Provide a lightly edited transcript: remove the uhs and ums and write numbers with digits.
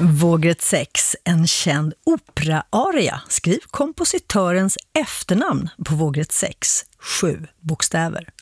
Vågrätt 6, en känd operaaria. Skriv kompositörens efternamn på vågrätt 6, 7 bokstäver.